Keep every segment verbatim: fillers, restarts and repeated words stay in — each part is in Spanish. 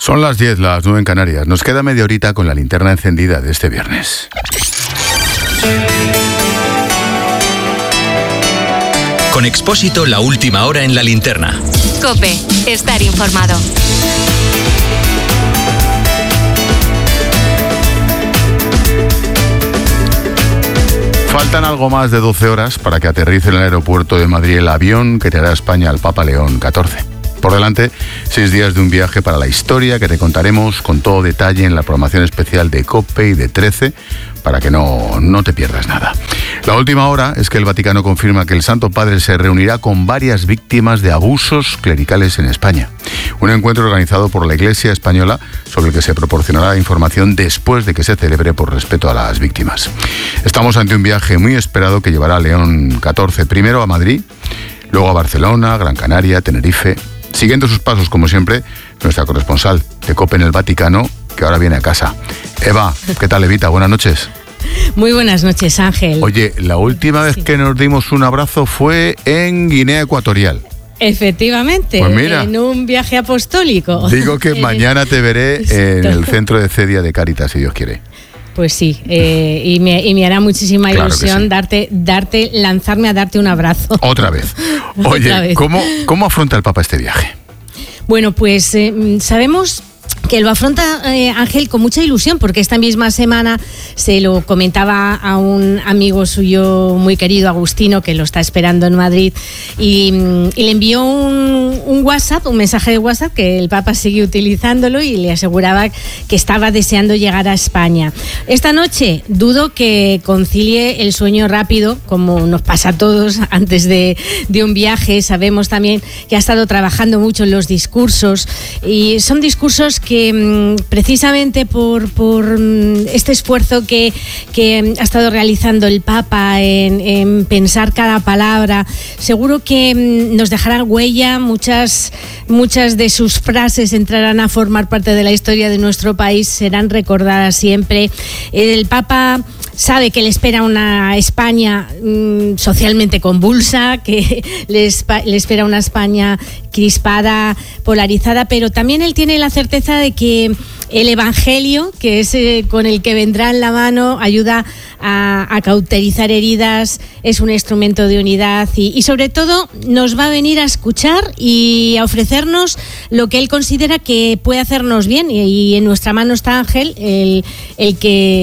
Son las diez, las nueve en Canarias. Nos queda media horita con la linterna encendida de este viernes. Con Expósito, la última hora en la linterna. COPE, estar informado. Faltan algo más de doce horas para que aterrice en el aeropuerto de Madrid el avión que traerá a España al Papa León catorce. Por delante, seis días de un viaje para la historia que te contaremos con todo detalle en la programación especial de COPE y de trece, para que no, no te pierdas nada. La última hora es que el Vaticano confirma que el Santo Padre se reunirá con varias víctimas de abusos clericales en España. Un encuentro organizado por la Iglesia Española sobre el que se proporcionará información después de que se celebre por respeto a las víctimas. Estamos ante un viaje muy esperado que llevará a León catorce, primero a Madrid, luego a Barcelona, Gran Canaria, Tenerife. Siguiendo sus pasos, como siempre, nuestra corresponsal de COPE en el Vaticano, que ahora viene a casa. Eva, ¿qué tal, Evita? Buenas noches. Muy buenas noches, Ángel. Oye, la última vez sí. que nos dimos un abrazo fue en Guinea Ecuatorial. Efectivamente, pues mira, en un viaje apostólico. Digo que mañana te veré en el centro de Cedia de Cáritas, si Dios quiere. Pues sí, eh, y, me, y me hará muchísima claro ilusión sí. darte, darte, lanzarme a darte un abrazo. Otra vez. Oye, Otra vez. ¿cómo, ¿cómo afronta el Papa este viaje? Bueno, pues eh, sabemos que lo afronta eh, Ángel con mucha ilusión, porque esta misma semana se lo comentaba a un amigo suyo muy querido, Agustino, que lo está esperando en Madrid, y, y le envió un, un WhatsApp, un mensaje de WhatsApp, que el Papa sigue utilizándolo, y le aseguraba que estaba deseando llegar a España. Esta noche dudo que concilie el sueño rápido, como nos pasa a todos antes de, de un viaje. Sabemos también que ha estado trabajando mucho en los discursos, y son discursos que que precisamente por, por este esfuerzo que, que ha estado realizando el Papa en, en pensar cada palabra, seguro que nos dejará huella. Muchas, muchas de sus frases entrarán a formar parte de la historia de nuestro país, serán recordadas siempre. El Papa sabe que le espera una España mmm, socialmente convulsa, que le, le espera una España crispada, polarizada, pero también él tiene la certeza de que el Evangelio, que es eh, con el que vendrá en la mano, ayuda a, a cauterizar heridas, es un instrumento de unidad y, y sobre todo nos va a venir a escuchar y a ofrecernos lo que él considera que puede hacernos bien, y, y en nuestra mano está, Ángel, el, el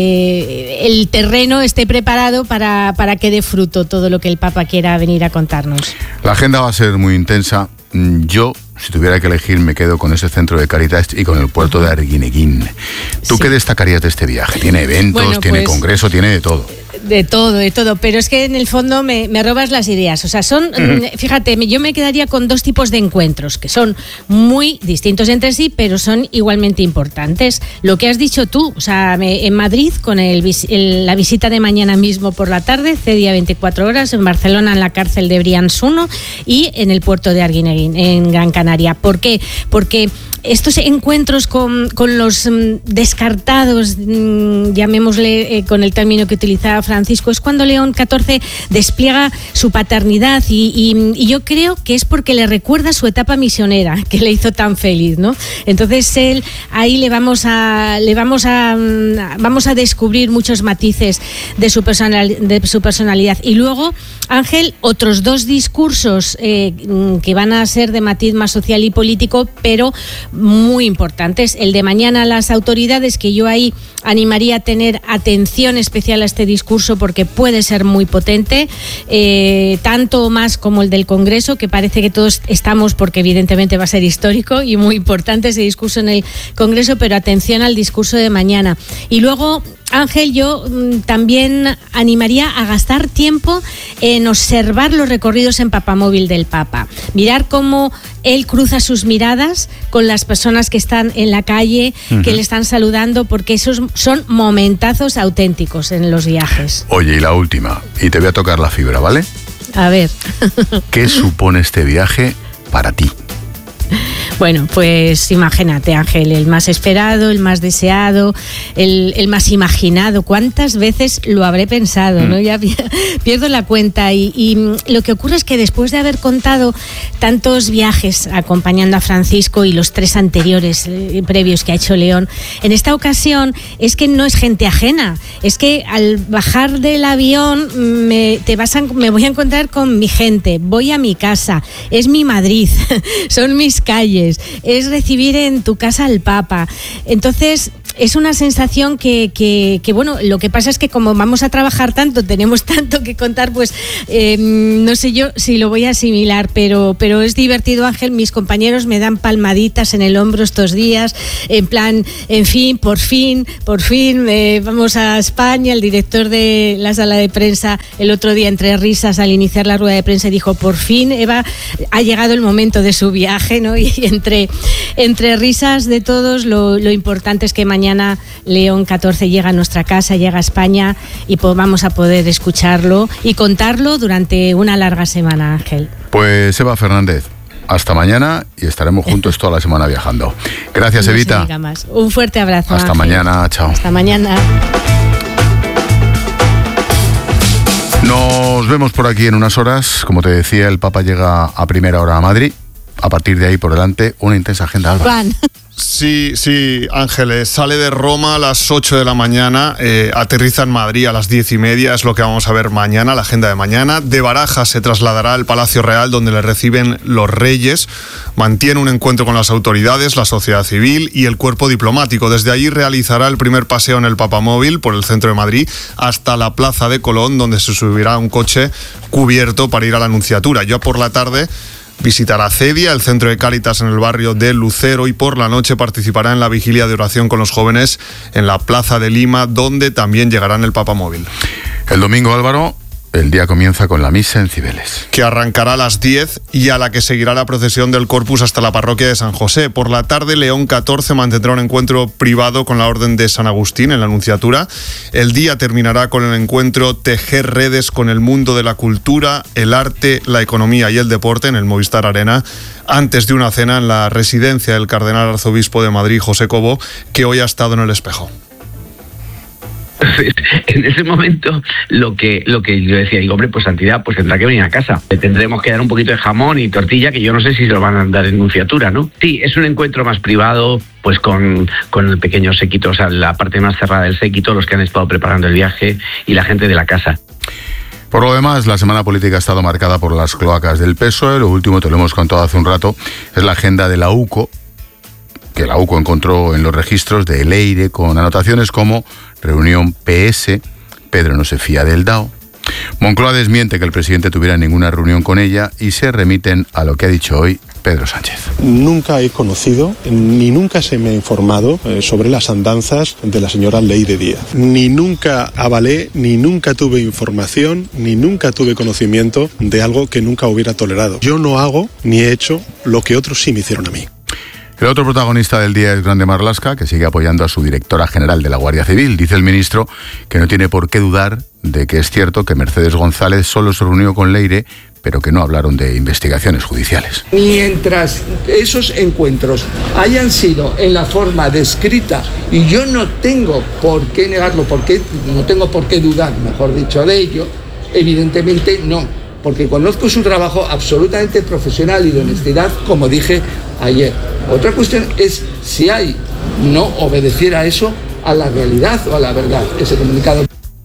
que el terreno esté preparado para, para que dé fruto todo lo que el Papa quiera venir a contarnos. La agenda va a ser muy intensa. Yo, si tuviera que elegir, me quedo con ese centro de Cáritas y con el puerto de Arguineguín. ¿Tú sí. qué destacarías de este viaje? Tiene eventos, bueno, tiene pues, congreso, tiene de todo. De todo, de todo, pero es que en el fondo me, me robas las ideas. O sea, son, uh-huh. fíjate, yo me quedaría con dos tipos de encuentros que son muy distintos entre sí, pero son igualmente importantes. Lo que has dicho tú, o sea, me, en Madrid con el, el, la visita de mañana mismo por la tarde, Cedia veinticuatro horas, en Barcelona en la cárcel de Brians uno y en el puerto de Arguineguín, en Gran Canaria. ¿Por qué? Porque estos encuentros con, con los um, descartados, um, llamémosle eh, con el término que utilizaba Francisco, es cuando León catorce despliega su paternidad y, y, y yo creo que es porque le recuerda su etapa misionera que le hizo tan feliz, ¿no? Entonces él, ahí le vamos a le vamos a vamos a descubrir muchos matices de su personal, de su personalidad. Y luego, Ángel, otros dos discursos eh, que van a ser de matiz más social y político, pero muy importantes. El de mañana a las autoridades, que yo ahí animaría a tener atención especial a este discurso porque puede ser muy potente, eh, tanto más como el del Congreso, que parece que todos estamos, porque evidentemente va a ser histórico y muy importante ese discurso en el Congreso, pero atención al discurso de mañana. Y luego, Ángel, yo mm, también animaría a gastar tiempo en observar los recorridos en Papamóvil del Papa, mirar cómo él cruza sus miradas con las personas que están en la calle, uh-huh. que le están saludando, porque esos son momentazos auténticos en los viajes. Oye, y la última, y te voy a tocar la fibra, ¿vale? A ver. ¿Qué supone este viaje para ti? Bueno, pues imagínate, Ángel, el más esperado, el más deseado, el, el más imaginado. ¿Cuántas veces lo habré pensado? ¿no? Ya pierdo la cuenta. Y, y lo que ocurre es que después de haber contado tantos viajes acompañando a Francisco y los tres anteriores eh, previos que ha hecho León, en esta ocasión es que no es gente ajena. Es que al bajar del avión me, te vas a, me voy a encontrar con mi gente, voy a mi casa, es mi Madrid, son mis calles, es recibir en tu casa al Papa. Entonces es una sensación que, que, que, bueno, lo que pasa es que como vamos a trabajar tanto, tenemos tanto que contar, pues eh, no sé yo si lo voy a asimilar, pero, pero es divertido, Ángel. Mis compañeros me dan palmaditas en el hombro estos días, en plan, en fin, por fin, por fin, eh, vamos a España. El director de la sala de prensa el otro día, entre risas, al iniciar la rueda de prensa, dijo, por fin, Eva, ha llegado el momento de su viaje, ¿no? Y entre, entre risas de todos, lo, lo importante es que mañana Mañana León catorce llega a nuestra casa, llega a España y pues vamos a poder escucharlo y contarlo durante una larga semana, Ángel. Pues Eva Fernández, hasta mañana y estaremos juntos toda la semana viajando. Gracias, no Evita. Más. Un fuerte abrazo. Hasta Ángel. Mañana, chao. Hasta mañana. Nos vemos por aquí en unas horas. Como te decía, el Papa llega a primera hora a Madrid. A partir de ahí por delante, una intensa agenda, Alba. Juan. Sí, sí, Ángeles, sale de Roma a las ocho de la mañana, eh, aterriza en Madrid a las diez y media, es lo que vamos a ver mañana, la agenda de mañana. De Barajas se trasladará al Palacio Real, donde le reciben los reyes. Mantiene un encuentro con las autoridades, la sociedad civil y el cuerpo diplomático. Desde allí realizará el primer paseo en el Papamóvil por el centro de Madrid hasta la Plaza de Colón, donde se subirá a un coche cubierto para ir a la Anunciatura. Ya por la tarde visitará Cedia, el centro de Cáritas en el barrio de Lucero, y por la noche participará en la vigilia de oración con los jóvenes en la Plaza de Lima, donde también llegará en el Papamóvil. El domingo, Álvaro, el día comienza con la misa en Cibeles, que arrancará a las diez y a la que seguirá la procesión del Corpus hasta la parroquia de San José. Por la tarde, León catorce mantendrá un encuentro privado con la Orden de San Agustín en la Anunciatura. El día terminará con el encuentro Tejer redes con el mundo de la cultura, el arte, la economía y el deporte en el Movistar Arena, antes de una cena en la residencia del Cardenal Arzobispo de Madrid, José Cobo, que hoy ha estado en el Espejo. En ese momento lo que lo que yo decía, digo, hombre, pues Santidad pues tendrá que venir a casa. Le tendremos que dar un poquito de jamón y tortilla, que yo no sé si se lo van a dar en Anunciatura, ¿no? Sí, es un encuentro más privado, pues con, con el pequeño séquito, o sea, la parte más cerrada del séquito, los que han estado preparando el viaje y la gente de la casa. Por lo demás, la semana política ha estado marcada por las cloacas del P S O E. Lo último, te lo hemos contado hace un rato, es la agenda de la U C O, que la U C O encontró en los registros de Leire con anotaciones como reunión P S, Pedro no se fía del D A O. Moncloa desmiente que el presidente tuviera ninguna reunión con ella y se remiten a lo que ha dicho hoy Pedro Sánchez. Nunca he conocido, ni nunca se me ha informado eh, sobre las andanzas de la señora Leire Díaz. Ni nunca avalé, ni nunca tuve información, ni nunca tuve conocimiento de algo que nunca hubiera tolerado. Yo no hago ni he hecho lo que otros sí me hicieron a mí. El otro protagonista del día es Grande Marlaska, que sigue apoyando a su directora general de la Guardia Civil. Dice el ministro que no tiene por qué dudar de que es cierto que Mercedes González solo se reunió con Leire, pero que no hablaron de investigaciones judiciales. Mientras esos encuentros hayan sido en la forma descrita, y yo no tengo por qué negarlo, porque no tengo por qué dudar, mejor dicho, de ello, evidentemente no, porque conozco su trabajo absolutamente profesional y de honestidad, como dije ayer. Otra cuestión es si hay no obedecer a eso, a la realidad o a la verdad, ese comunicado.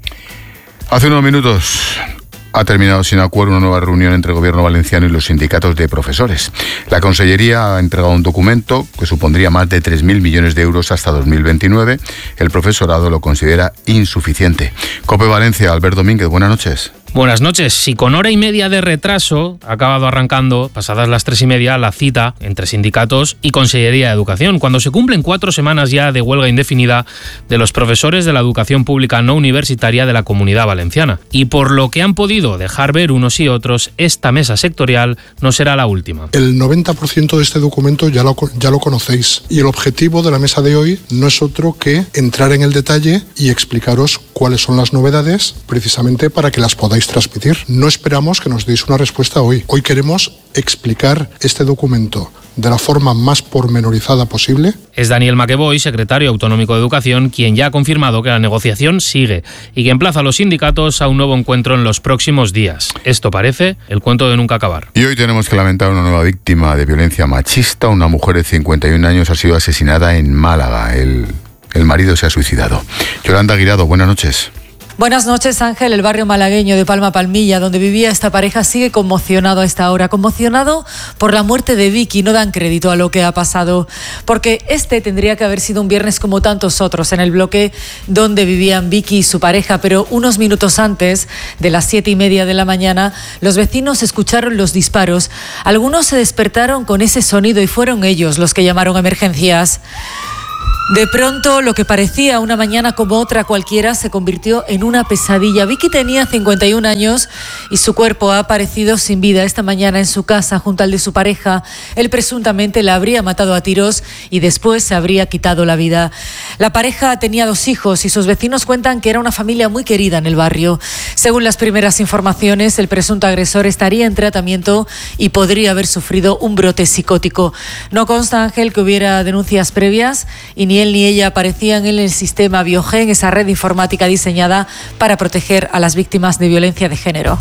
Hace unos minutos ha terminado sin acuerdo una nueva reunión entre el gobierno valenciano y los sindicatos de profesores. La Consellería ha entregado un documento que supondría más de tres mil millones de euros hasta dos mil veintinueve. El profesorado lo considera insuficiente. COPE Valencia, Albert Domínguez, buenas noches. Buenas noches. Si con hora y media de retraso ha acabado arrancando, pasadas las tres y media, la cita entre sindicatos y Consellería de Educación, cuando se cumplen cuatro semanas ya de huelga indefinida de los profesores de la educación pública no universitaria de la Comunidad Valenciana. Y por lo que han podido dejar ver unos y otros, esta mesa sectorial no será la última. El noventa por ciento de este documento ya lo, ya lo conocéis, y el objetivo de la mesa de hoy no es otro que entrar en el detalle y explicaros cuáles son las novedades, precisamente para que las podáis queréis transmitir. No esperamos que nos deis una respuesta hoy. Hoy queremos explicar este documento de la forma más pormenorizada posible. Es Daniel Maqueboy, secretario autonómico de Educación, quien ya ha confirmado que la negociación sigue y que emplaza a los sindicatos a un nuevo encuentro en los próximos días. Esto parece el cuento de nunca acabar. Y hoy tenemos que lamentar una nueva víctima de violencia machista. Una mujer de cincuenta y un años ha sido asesinada en Málaga. El, el marido se ha suicidado. Yolanda Guirado, buenas noches. Buenas noches, Ángel. El barrio malagueño de Palma Palmilla, donde vivía esta pareja, sigue conmocionado a esta hora. Conmocionado por la muerte de Vicky. No dan crédito a lo que ha pasado, porque este tendría que haber sido un viernes como tantos otros en el bloque donde vivían Vicky y su pareja, pero unos minutos antes de las siete y media de la mañana, los vecinos escucharon los disparos. Algunos se despertaron con ese sonido y fueron ellos los que llamaron a emergencias. De pronto, lo que parecía una mañana como otra cualquiera se convirtió en una pesadilla. Vicky tenía cincuenta y un años y su cuerpo ha aparecido sin vida esta mañana en su casa junto al de su pareja. Él presuntamente la habría matado a tiros y después se habría quitado la vida. La pareja tenía dos hijos y sus vecinos cuentan que era una familia muy querida en el barrio. Según las primeras informaciones, el presunto agresor estaría en tratamiento y podría haber sufrido un brote psicótico. No consta, Ángel, que hubiera denuncias previas y ni Ni él ni ella aparecían en el sistema Biogen, esa red informática diseñada para proteger a las víctimas de violencia de género.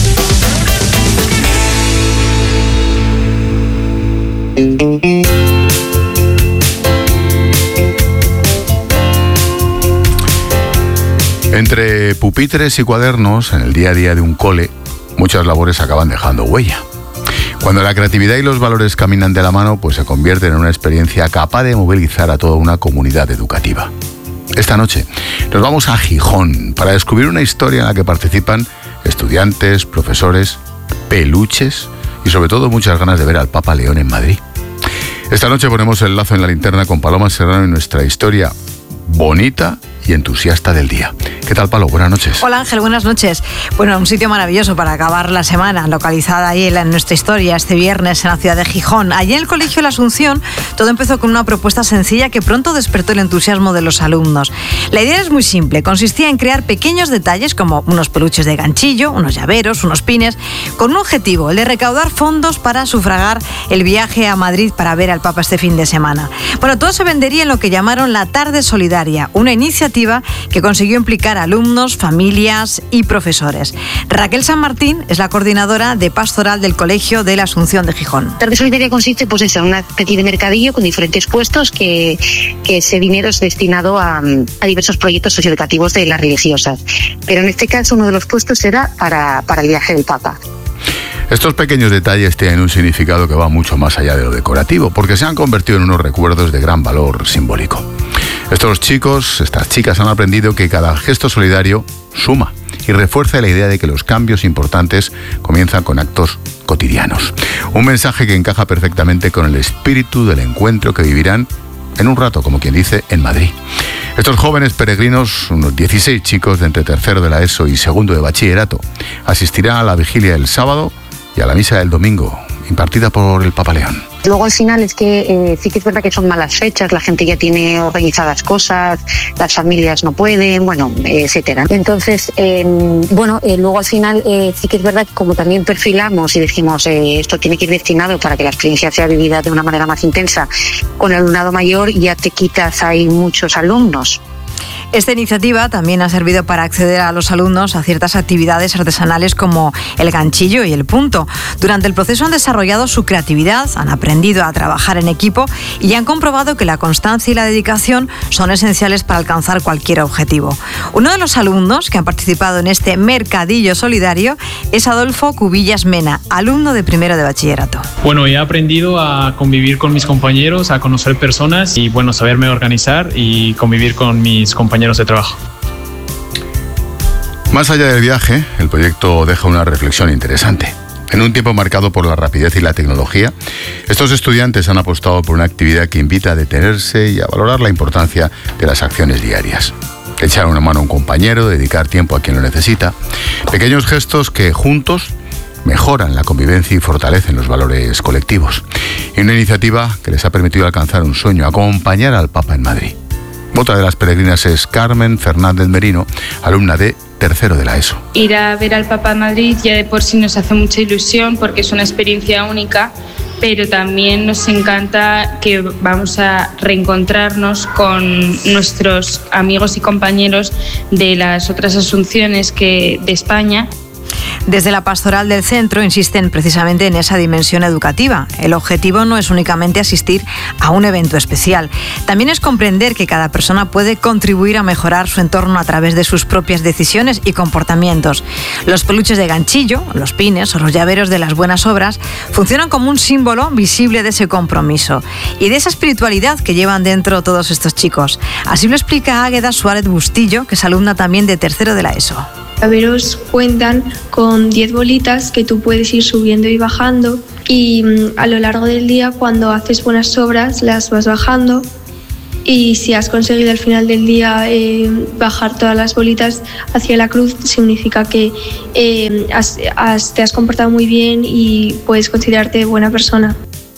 Entre pupitres y cuadernos, en el día a día de un cole, muchas labores acaban dejando huella. Cuando la creatividad y los valores caminan de la mano, pues se convierten en una experiencia capaz de movilizar a toda una comunidad educativa. Esta noche nos vamos a Gijón para descubrir una historia en la que participan estudiantes, profesores, peluches y sobre todo muchas ganas de ver al Papa León en Madrid. Esta noche ponemos el lazo en la linterna con Paloma Serrano en nuestra historia bonita y entusiasta del día. ¿Qué tal, Palo? Buenas noches. Hola, Ángel, buenas noches. Bueno, un sitio maravilloso para acabar la semana, localizada ahí en nuestra historia este viernes en la ciudad de Gijón. Allí en el Colegio La Asunción todo empezó con una propuesta sencilla que pronto despertó el entusiasmo de los alumnos. La idea es muy simple, consistía en crear pequeños detalles como unos peluches de ganchillo, unos llaveros, unos pines, con un objetivo, el de recaudar fondos para sufragar el viaje a Madrid para ver al Papa este fin de semana. Bueno, todo se vendería en lo que llamaron la Tarde Solidaria, una iniciativa que consiguió implicar a alumnos, familias y profesores. Raquel San Martín es la coordinadora de pastoral del Colegio de la Asunción de Gijón. Tarde Solidaria consiste pues, en una especie de mercadillo con diferentes puestos que, que ese dinero es destinado a, a diversos proyectos socioeducativos de las religiosas. Pero en este caso uno de los puestos era para, para el viaje del Papa. Estos pequeños detalles tienen un significado que va mucho más allá de lo decorativo, porque se han convertido en unos recuerdos de gran valor simbólico. Estos chicos, estas chicas han aprendido que cada gesto solidario suma y refuerza la idea de que los cambios importantes comienzan con actos cotidianos. Un mensaje que encaja perfectamente con el espíritu del encuentro que vivirán en un rato, como quien dice, en Madrid. Estos jóvenes peregrinos, unos dieciséis chicos de entre tercero de la ESO y segundo de bachillerato, asistirán a la vigilia del sábado y a la misa del domingo, impartida por el Papa León. Luego al final es que eh, sí que es verdad que son malas fechas, la gente ya tiene organizadas cosas, las familias no pueden, bueno, etcétera. Entonces, eh, bueno, eh, luego al final eh, sí que es verdad que como también perfilamos y decimos eh, esto tiene que ir destinado para que la experiencia sea vivida de una manera más intensa con el alumnado mayor, ya te quitas ahí muchos alumnos. Esta iniciativa también ha servido para acceder a los alumnos a ciertas actividades artesanales como el ganchillo y el punto. Durante el proceso han desarrollado su creatividad, han aprendido a trabajar en equipo y han comprobado que la constancia y la dedicación son esenciales para alcanzar cualquier objetivo. Uno de los alumnos que han participado en este mercadillo solidario es Adolfo Cubillas Mena, alumno de primero de bachillerato. Bueno, he aprendido a convivir con mis compañeros, a conocer personas y bueno, saberme organizar y convivir con mis compañeros de trabajo. Más allá del viaje, el proyecto deja una reflexión interesante. En un tiempo marcado por la rapidez y la tecnología, estos estudiantes han apostado por una actividad que invita a detenerse y a valorar la importancia de las acciones diarias. Echar una mano a un compañero, dedicar tiempo a quien lo necesita. Pequeños gestos que juntos mejoran la convivencia y fortalecen los valores colectivos. Y una iniciativa que les ha permitido alcanzar un sueño, acompañar al Papa en Madrid. Otra de las peregrinas es Carmen Fernández Merino, alumna de tercero de la ESO. Ir a ver al Papa en Madrid ya de por sí nos hace mucha ilusión porque es una experiencia única, pero también nos encanta que vamos a reencontrarnos con nuestros amigos y compañeros de las otras asunciones que, de España. Desde la pastoral del centro insisten precisamente en esa dimensión educativa. El objetivo no es únicamente asistir a un evento especial, también es comprender que cada persona puede contribuir a mejorar su entorno a través de sus propias decisiones y comportamientos. Los peluches de ganchillo, los pines o los llaveros de las buenas obras funcionan como un símbolo visible de ese compromiso y de esa espiritualidad que llevan dentro todos estos chicos. Así lo explica Águeda Suárez Bustillo, que es alumna también de tercero de la ESO. Llaveros cuentan con diez bolitas que tú puedes ir subiendo y bajando y a lo largo del día cuando haces buenas obras las vas bajando y si has conseguido al final del día eh, bajar todas las bolitas hacia la cruz significa que eh, has, has, te has comportado muy bien y puedes considerarte buena persona.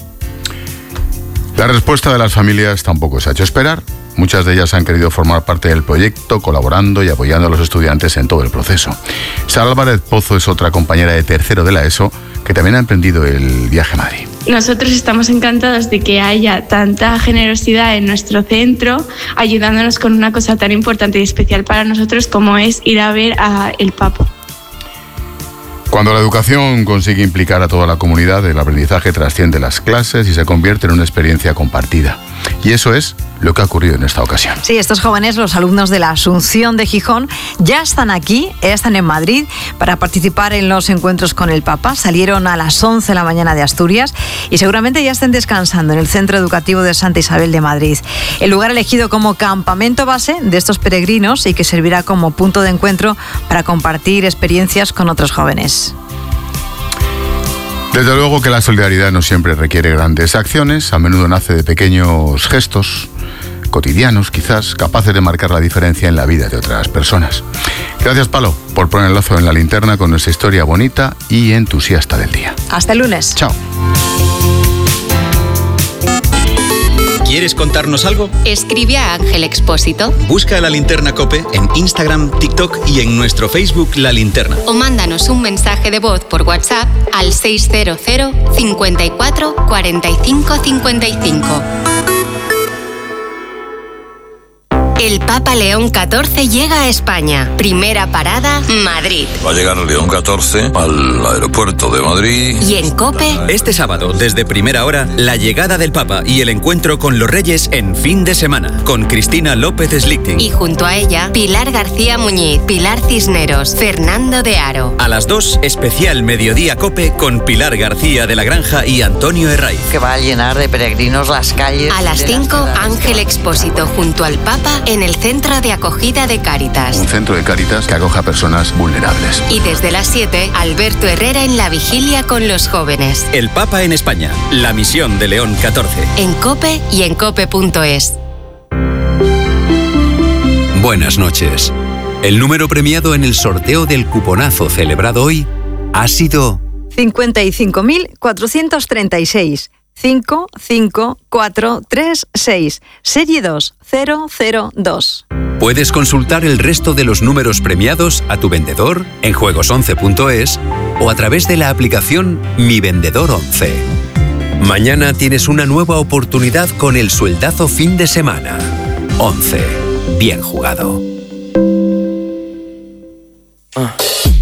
La respuesta de las familias tampoco se ha hecho esperar. Muchas de ellas han querido formar parte del proyecto, colaborando y apoyando a los estudiantes en todo el proceso. Sara Álvarez Pozo es otra compañera de tercero de la ESO que también ha emprendido el viaje a Madrid. Nosotros estamos encantados de que haya tanta generosidad en nuestro centro, ayudándonos con una cosa tan importante y especial para nosotros como es ir a ver al Papa. Cuando la educación consigue implicar a toda la comunidad, el aprendizaje trasciende las clases y se convierte en una experiencia compartida. Y eso es lo que ha ocurrido en esta ocasión. Sí, estos jóvenes, los alumnos de la Asunción de Gijón, ya están aquí, ya están en Madrid para participar en los encuentros con el Papa. Salieron a las once de la mañana de Asturias y seguramente ya estén descansando en el Centro Educativo de Santa Isabel de Madrid. El lugar elegido como campamento base de estos peregrinos y que servirá como punto de encuentro para compartir experiencias con otros jóvenes. Desde luego que la solidaridad no siempre requiere grandes acciones, a menudo nace de pequeños gestos, cotidianos quizás, capaces de marcar la diferencia en la vida de otras personas. Gracias, Palo, por poner el lazo en la linterna con nuestra historia bonita y entusiasta del día. Hasta el lunes. Chao. ¿Quieres contarnos algo? Escribe a Ángel Expósito. Busca La Linterna COPE en Instagram, TikTok y en nuestro Facebook La Linterna. O mándanos un mensaje de voz por WhatsApp al seis cero cero, cincuenta y cuatro, cuarenta y cinco, cincuenta y cinco. El Papa León catorce llega a España. Primera parada, Madrid. Va a llegar León catorce al aeropuerto de Madrid. Y en COPE... Este sábado, desde primera hora, la llegada del Papa y el encuentro con los Reyes en fin de semana, con Cristina López Slichting. Y junto a ella, Pilar García Muñiz, Pilar Cisneros, Fernando de Aro. A las dos, especial Mediodía COPE con Pilar García de la Granja y Antonio Herraiz. Que va a llenar de peregrinos las calles. A las cinco, Ángel Expósito junto al Papa en el Centro de Acogida de Cáritas. Un centro de Cáritas que acoge a personas vulnerables. Y desde las siete, Alberto Herrera en la vigilia con los jóvenes. El Papa en España, la misión de León catorce. En COPE y en cope punto es. Buenas noches. El número premiado en el sorteo del cuponazo celebrado hoy ha sido cincuenta y cinco mil cuatrocientos treinta y seis. cinco cinco cuatro tres seis, serie dos cero cero dos. Puedes consultar el resto de los números premiados a tu vendedor en juegos once punto es o a través de la aplicación Mi Vendedor once. Mañana tienes una nueva oportunidad con el sueldazo fin de semana. once. Bien jugado. Ah.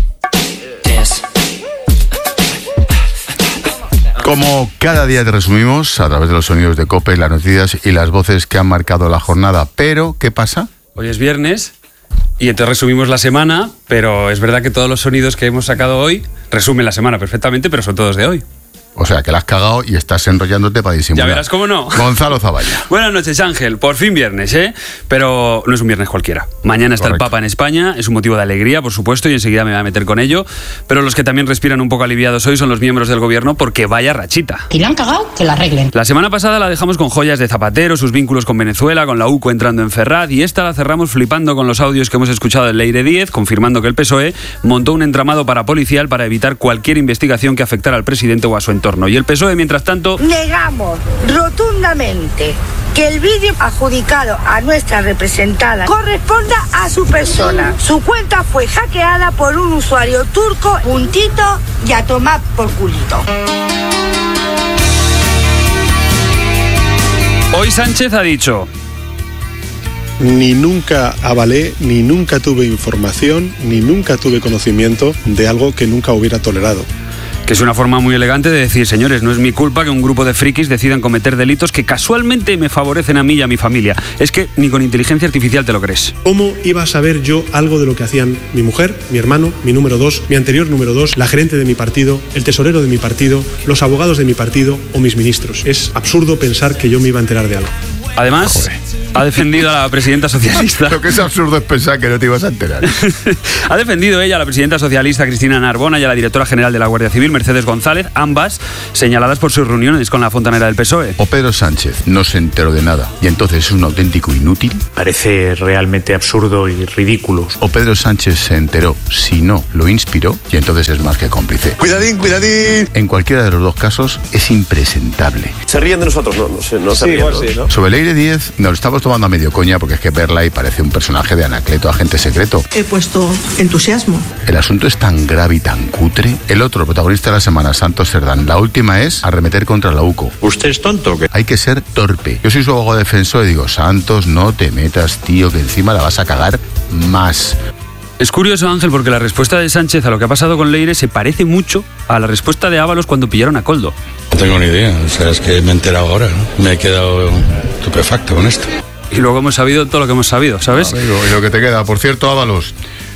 Como cada día te resumimos, a través de los sonidos de COPE, las noticias y las voces que han marcado la jornada. Pero, ¿qué pasa? Hoy es viernes y entonces resumimos la semana, pero es verdad que todos los sonidos que hemos sacado hoy resumen la semana perfectamente, pero son todos de hoy. O sea, que la has cagado y estás enrollándote para disimular. Ya verás cómo no. Gonzalo Zavalla. Buenas noches, Ángel. Por fin viernes, ¿eh? Pero no es un viernes cualquiera. Mañana está Correcto. El Papa en España. Es un motivo de alegría, por supuesto, y enseguida me voy a meter con ello. Pero los que también respiran un poco aliviados hoy son los miembros del gobierno porque vaya rachita. Y la han cagado, que la arreglen. La semana pasada la dejamos con joyas de Zapatero, sus vínculos con Venezuela, con la U C O entrando en Ferraz, y esta la cerramos flipando con los audios que hemos escuchado del Leire Díez, confirmando que el P S O E montó un entramado parapolicial para evitar cualquier investigación que afectara al presidente o a su entorno. Y el P S O E, mientras tanto... Negamos rotundamente que el vídeo adjudicado a nuestra representada corresponda a su persona. Su cuenta fue hackeada por un usuario turco, puntito y a tomar por culito. Hoy Sánchez ha dicho: Ni nunca avalé, ni nunca tuve información, ni nunca tuve conocimiento de algo que nunca hubiera tolerado. Que es una forma muy elegante de decir, señores, no es mi culpa que un grupo de frikis decidan cometer delitos que casualmente me favorecen a mí y a mi familia. Es que ni con inteligencia artificial te lo crees. ¿Cómo iba a saber yo algo de lo que hacían mi mujer, mi hermano, mi número dos, mi anterior número dos, la gerente de mi partido, el tesorero de mi partido, los abogados de mi partido o mis ministros? Es absurdo pensar que yo me iba a enterar de algo. Además, Joder. ha defendido a la presidenta socialista. Lo que es absurdo es pensar que no te ibas a enterar. Ha defendido ella a la presidenta socialista Cristina Narbona y a la directora general de la Guardia Civil Mercedes González, ambas señaladas por sus reuniones con la fontanera del P S O E. O Pedro Sánchez no se enteró de nada y entonces es un auténtico inútil. Parece realmente absurdo y ridículo. O Pedro Sánchez se enteró, si no, lo inspiró y entonces es más que cómplice. Cuidadín, cuidadín. En cualquiera de los dos casos es impresentable. Se ríen de nosotros, no, no, sé, no se sí, ríen, igual ¿no? Sí, ¿no? Sobre Leire Díez nos lo estamos tomando a medio coña porque es que verla y parece un personaje de Anacleto, agente secreto. He puesto entusiasmo. El asunto es tan grave y tan cutre. El otro, el protagonista de la semana, Santos Cerdán. La última es arremeter contra la U C O. ¿Usted es tonto o qué? Hay que ser torpe. Yo soy su abogado defensor y digo, Santos, no te metas, tío, que encima la vas a cagar más. Es curioso, Ángel, porque la respuesta de Sánchez a lo que ha pasado con Leire se parece mucho a la respuesta de Ábalos cuando pillaron a Koldo. No tengo ni idea, o sea, es que me he enterado ahora, ¿no? Me he quedado estupefacto con esto. Y luego hemos sabido todo lo que hemos sabido, ¿sabes? Amigo, y lo que te queda. Por cierto, Ábalos,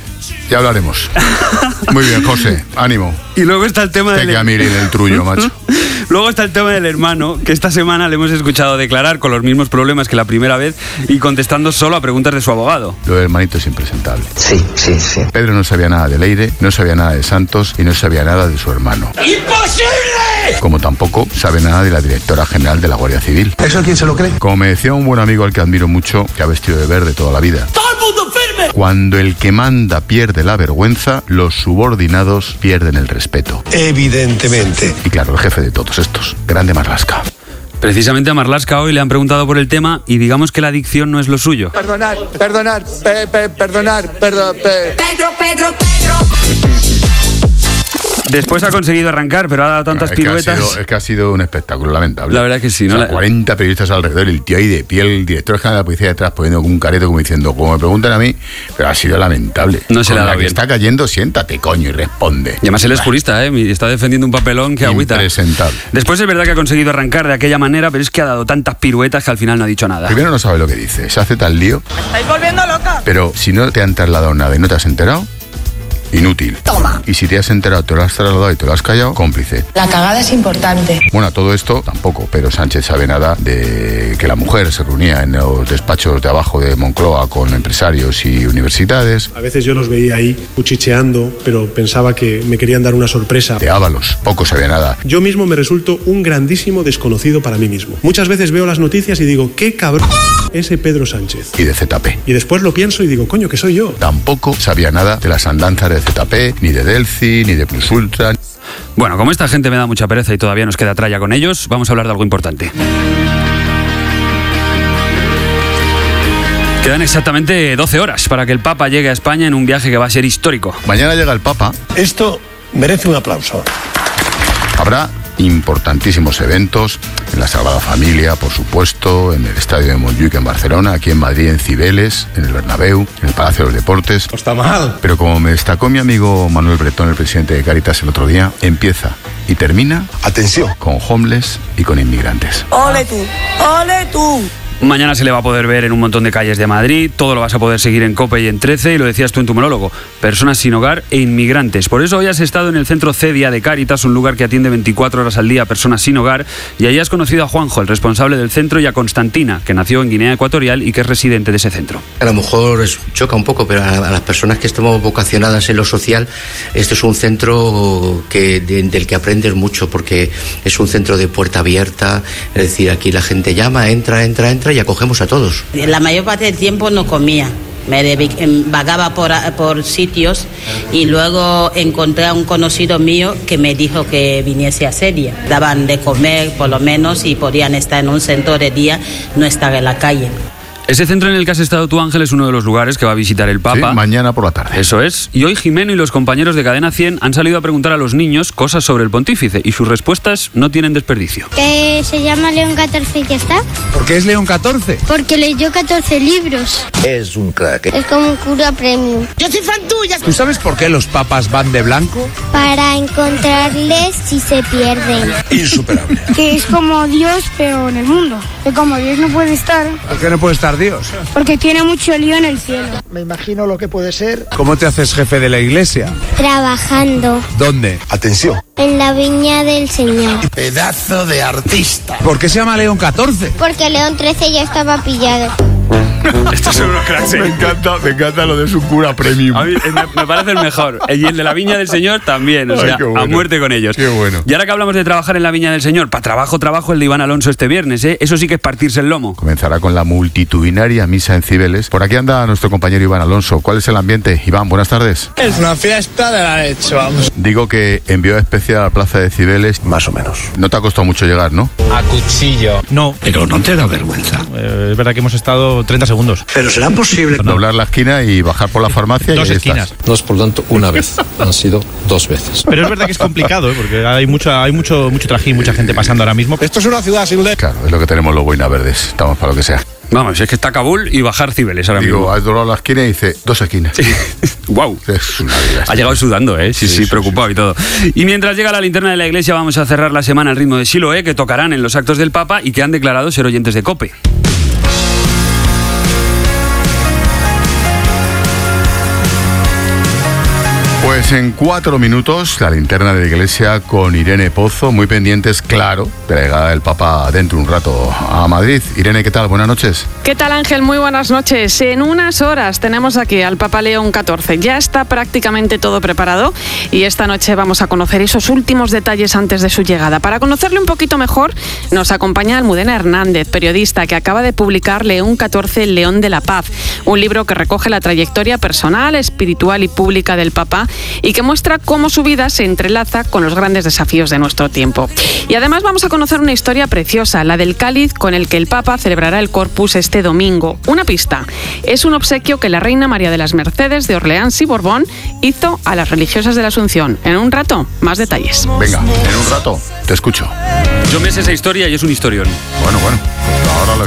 ya hablaremos. Muy bien, José, ánimo. Y luego está el tema del... del... Te queda mirar el trullo, macho. Luego está el tema del hermano, que esta semana le hemos escuchado declarar con los mismos problemas que la primera vez y contestando solo a preguntas de su abogado. Lo del hermanito es impresentable. Sí, sí, sí. Pedro no sabía nada de Leire, no sabía nada de Santos y no sabía nada de su hermano. ¡Imposible! Como tampoco sabe nada de la directora general de la Guardia Civil. ¿Eso quién se lo cree? Como me decía un buen amigo al que admiro mucho, que ha vestido de verde toda la vida. ¡Todo el mundo firme! Cuando el que manda pierde la vergüenza, los subordinados pierden el respeto. Evidentemente. Y claro, el jefe de todos estos, grande Marlaska. Precisamente a Marlaska hoy le han preguntado por el tema y digamos que la adicción no es lo suyo. Perdonar, perdonar, pe, pe, perdonar, perdón, pe. Pedro, Pedro, Pedro. Después ha conseguido arrancar, pero ha dado tantas es piruetas. Que ha sido, es que ha sido un espectáculo lamentable. La verdad que sí, ¿no? O sea, cuarenta periodistas alrededor, el tío ahí de pie, el director general de la policía detrás poniendo un careto como diciendo, como me preguntan a mí, pero ha sido lamentable. No se le ha dado la que bien. está cayendo, siéntate, coño, y responde. Y además él es jurista, ¿eh? Y está defendiendo un papelón que agüita. Impresentable. Después es verdad que ha conseguido arrancar de aquella manera, pero es que ha dado tantas piruetas que al final no ha dicho nada. Primero no sabe lo que dice, se hace tal lío. Me estáis volviendo loca. Pero si no te han trasladado nada y no te has enterado, inútil. Toma. Y si te has enterado, te lo has trasladado y te lo has callado, cómplice. La cagada es importante. Bueno, todo esto tampoco, pero Sánchez sabe nada de que la mujer se reunía en los despachos de abajo de Moncloa con empresarios y universidades. A veces yo los veía ahí cuchicheando, pero pensaba que me querían dar una sorpresa. De Ábalos, poco sabía nada. Yo mismo me resulto un grandísimo desconocido para mí mismo. Muchas veces veo las noticias y digo, qué cabrón ese Pedro Sánchez. Y de Z P. Y después lo pienso y digo, coño, que soy yo. Tampoco sabía nada de las andanzas de Z P, ni de Delci, ni de Plus Ultra. Bueno, como esta gente me da mucha pereza y todavía nos queda tralla con ellos, vamos a hablar de algo importante. Quedan exactamente doce horas para que el Papa llegue a España en un viaje que va a ser histórico. Mañana llega el Papa. Esto merece un aplauso. Habrá importantísimos eventos en la Sagrada Familia, por supuesto, en el Estadio de Montjuic en Barcelona, aquí en Madrid en Cibeles, en el Bernabéu, en el Palacio de los Deportes. No está mal. Pero como me destacó mi amigo Manuel Bretón, el presidente de Cáritas, el otro día, empieza y termina, atención, con homeless y con inmigrantes. ¡Ole tú! ¡Ole tú! Mañana se le va a poder ver en un montón de calles de Madrid, todo lo vas a poder seguir en COPE y en trece, y lo decías tú en tu monólogo, personas sin hogar e inmigrantes. Por eso hoy has estado en el centro Cedia de Cáritas, un lugar que atiende veinticuatro horas al día a personas sin hogar, y allí has conocido a Juanjo, el responsable del centro, y a Constantina, que nació en Guinea Ecuatorial y que es residente de ese centro. A lo mejor es, choca un poco, pero a, a las personas que estamos vocacionadas en lo social, este es un centro que, de, del que aprendes mucho, porque es un centro de puerta abierta, es decir, aquí la gente llama, entra, entra, entra y acogemos a todos. La mayor parte del tiempo no comía Me de- vagaba por, por sitios y luego encontré a un conocido mío que me dijo que viniese a Seria. Daban de comer por lo menos y podían estar en un centro de día, no estar en la calle. Ese centro en el que has estado tú, Ángel, es uno de los lugares que va a visitar el Papa. Sí, mañana por la tarde. Eso es. Y hoy Jimeno y los compañeros de Cadena cien han salido a preguntar a los niños cosas sobre el pontífice y sus respuestas no tienen desperdicio. Que se llama León catorce y ya está. ¿Por qué es León catorce? Porque leyó catorce libros. Es un crack. Es como un cura premium. Yo soy fan tuya. ¿Tú sabes por qué los papas van de blanco? Para encontrarles si se pierden. Insuperable. Que es como Dios, pero en el mundo. Que como Dios no puede estar. ¿Por qué no puede estar Dios? Porque tiene mucho lío en el cielo. Me imagino lo que puede ser. ¿Cómo te haces jefe de la iglesia? Trabajando ¿Dónde? Atención. en la viña del Señor. Pedazo de artista. ¿Por qué se llama León catorce? Porque León trece ya estaba pillado. Estos son unos cracks. Me encanta, me encanta lo de su cura premium. A mí me, me parece el mejor. Y el de la Viña del Señor también. O Ay, sea, qué bueno. a muerte con ellos. Qué bueno. Y ahora que hablamos de trabajar en la Viña del Señor, para trabajo, trabajo el de Iván Alonso este viernes, ¿eh? Eso sí que es partirse el lomo. Comenzará con la multitudinaria misa en Cibeles. Por aquí anda nuestro compañero Iván Alonso. ¿Cuál es el ambiente? Iván, buenas tardes. Es una fiesta de la leche, vamos. Digo que envió especial a la plaza de Cibeles. Más o menos. No te ha costado mucho llegar, ¿no? A cuchillo. No, Pero no te da vergüenza. eh, es verdad que hemos estado treinta segundos. Pero será posible. Doblar la esquina y bajar por la farmacia. Dos y ahí esquinas. estás. No es por tanto una vez, han sido dos veces. Pero es verdad que es complicado, ¿eh? Porque hay mucho, hay mucho, mucho trajín, mucha gente pasando ahora mismo. Esto es una ciudad sin ley. Claro, es lo que tenemos los boinas verdes. Estamos para lo que sea. Vamos, es que está Kabul y bajar Cibeles ahora Digo, mismo. has doblado la esquina y dice, dos esquinas. Wow. Es una vida. Ha llegado sudando, ¿eh? Sí, sí, Sí, sí, preocupado y todo. Y mientras llega la linterna de la iglesia, vamos a cerrar la semana al ritmo de Siloé, que tocarán en los actos del Papa y que han declarado ser oyentes de COPE. Pues en cuatro minutos, la linterna de la iglesia con Irene Pozo, muy pendientes, claro, de la llegada del Papa dentro de un rato a Madrid. Irene, ¿qué tal? Buenas noches. ¿Qué tal, Ángel? Muy buenas noches. En unas horas tenemos aquí al Papa León catorce. Ya está prácticamente todo preparado y esta noche vamos a conocer esos últimos detalles antes de su llegada. Para conocerle un poquito mejor, nos acompaña Almudena Hernández, periodista que acaba de publicar León catorce, el León de la Paz, un libro que recoge la trayectoria personal, espiritual y pública del Papa y que muestra cómo su vida se entrelaza con los grandes desafíos de nuestro tiempo. Y además vamos a conocer una historia preciosa, la del cáliz con el que el Papa celebrará el Corpus este domingo. Una pista, es un obsequio que la reina María de las Mercedes de Orleans y Borbón hizo a las religiosas de la Asunción. En un rato, más detalles. Venga, en un rato, te escucho. Yo me sé esa historia y es un historión. Bueno, bueno, ahora lo